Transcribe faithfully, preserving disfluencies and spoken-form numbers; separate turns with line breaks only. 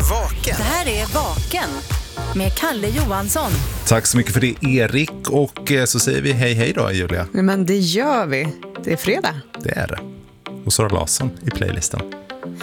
Vaken.
Det här är Vaken med Kalle Johansson.
Tack så mycket för det, Erik. Och så säger vi hej hej då, Julia.
Men det gör vi. Det är fredag.
Det är det. Och Sara Larsson i playlisten.